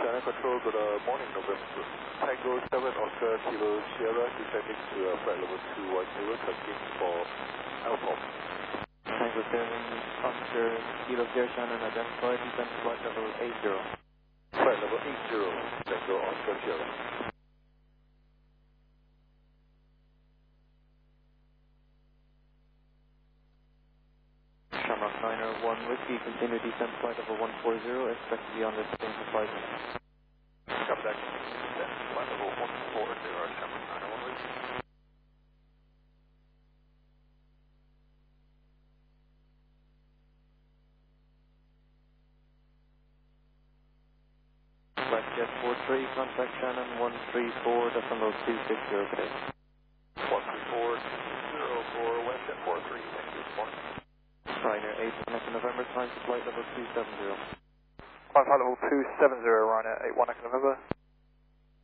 China Control, good morning, November. Tango 7 Oscar Kilo Sierra, descending to flight level 210, tracking for Alpha. Tango 7 Oscar Kilo Sierra, Shannon identified, descend flight level 80. Flight level 80, Tango Oscar Sierra. Shamrock 901 Whiskey, continue descent flight level 140, expect to be on this thing for 5 minutes. Come back, descent flight level 140, Shamrock 901 Whiskey. WestJet 43, contact Shannon 134.260. 134.204, WestJet 43, thank you, good morning. Ryanair 8 November, time to flight level 270. Flight level 270, Ryanair 81 November.